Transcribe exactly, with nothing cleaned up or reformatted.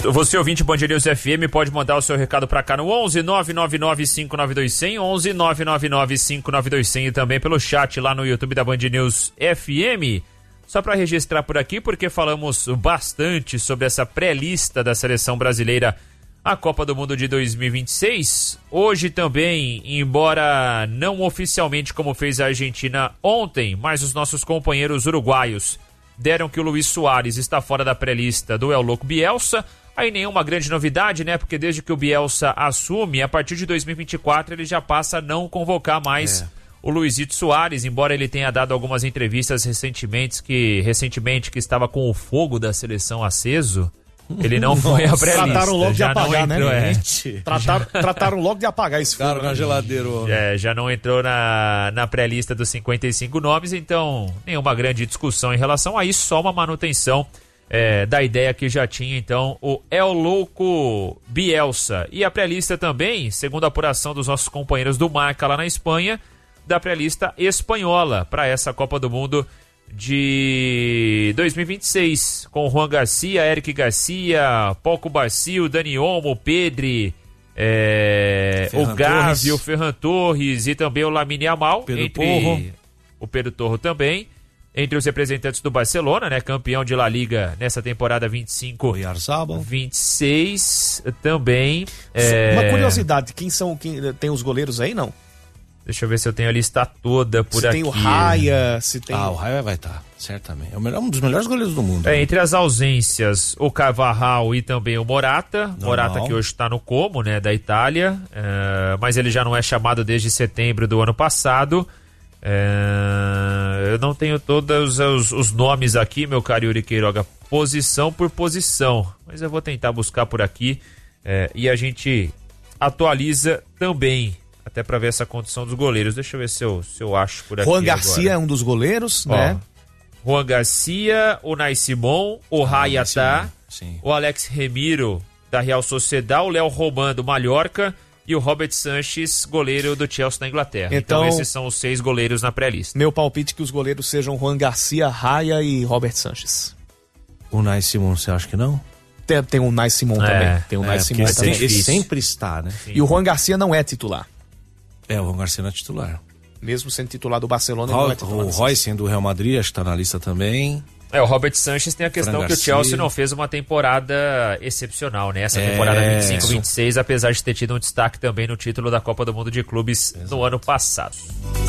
Você, ouvinte Band News F M, pode mandar o seu recado pra cá no onze nove nove nove cinco nove dois zero zero, onze nove nove nove cinco nove dois zero zero, e também pelo chat lá no YouTube da Band News F M. Só para registrar por aqui, porque falamos bastante sobre essa pré-lista da seleção brasileira à Copa do Mundo de dois mil e vinte e seis. Hoje também, embora não oficialmente como fez a Argentina ontem, mas os nossos companheiros uruguaios deram que o Luis Soares está fora da pré-lista do El Louco Bielsa. Aí nenhuma grande novidade, né? Porque desde que o Bielsa assume, a partir de dois mil e vinte e quatro ele já passa a não convocar mais é. o Luizito Soares, embora ele tenha dado algumas entrevistas recentemente que, recentemente que estava com o fogo da seleção aceso. Ele não foi a pré-lista. Trataram logo de já apagar, entrou, né? É. Trataram, trataram logo de apagar esse fogo. Cara, na geladeira. É, já não entrou na, na pré-lista dos cinquenta e cinco nomes, então nenhuma grande discussão em relação a isso, só uma manutenção é, da ideia que já tinha, então, o El Louco Bielsa. E a pré-lista também, segundo a apuração dos nossos companheiros do Marca lá na Espanha, da pré-lista espanhola para essa Copa do Mundo de dois mil e vinte e seis, com Juan Garcia, Eric Garcia, Paulo Barcio, Dani Olmo, Pedri, é, o Gavi, o Ferran Torres e também o Lamine Yamal, Pedro entre Porro. o Pedro Torro também, entre os representantes do Barcelona, né, campeão de La Liga nessa temporada vinte e cinco vinte e seis também. É... Uma curiosidade, quem são, quem, tem os goleiros aí, não? Deixa eu ver se eu tenho a lista toda por se aqui. Se tem o Raya, se tem... Ah, o Raya vai estar, certamente. É o melhor, um dos melhores goleiros do mundo. É, né? entre as ausências, o Carvajal e também o Morata. Normal. Morata que hoje está no Como, né, da Itália. É, mas ele já não é chamado desde setembro do ano passado. É, eu não tenho todos os, os nomes aqui, meu caro Yuri Queiroga, posição por posição. Mas eu vou tentar buscar por aqui é, e a gente atualiza também. Até pra ver essa condição dos goleiros. Deixa eu ver se eu, se eu acho por aqui. Juan Garcia é um dos goleiros, ó, né? Juan Garcia, o Nai Simon, o ah, Rayatá, o Alex Remiro da Real Sociedad, o Léo Roman do Mallorca e o Robert Sanches, goleiro do Chelsea na Inglaterra. Então, então esses são os seis goleiros na pré-lista. Meu palpite é que os goleiros sejam Juan Garcia, Raya e Robert Sanches. O Nai Simon, você acha que não? Tem, tem o Nai Simon é, também. Tem o é, Nai Simon também. Ele sempre está, né? Sim. E o Juan Garcia não é titular. É, o Juan Garcia não é titular. Mesmo sendo titular do Barcelona, Ro- ele não é titular. O Roy sendo do Real Madrid, acho que tá na lista também. É, o Robert Sanches tem a questão que o Chelsea não fez uma temporada excepcional, né? Essa é, temporada vinte e cinco vinte e seis, apesar de ter tido um destaque também no título da Copa do Mundo de Clubes Exato. no ano passado.